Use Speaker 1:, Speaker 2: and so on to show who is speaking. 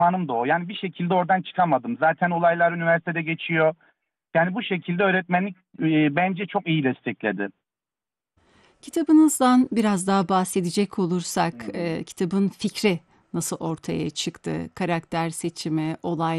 Speaker 1: fanım da o. Yani bir şekilde oradan çıkamadım. Zaten olaylar üniversitede geçiyor. Yani bu şekilde öğretmenlik bence çok iyi destekledi.
Speaker 2: Kitabınızdan biraz daha bahsedecek olursak,
Speaker 1: Hmm.
Speaker 2: kitabın fikri nasıl ortaya çıktı? Karakter seçimi, olay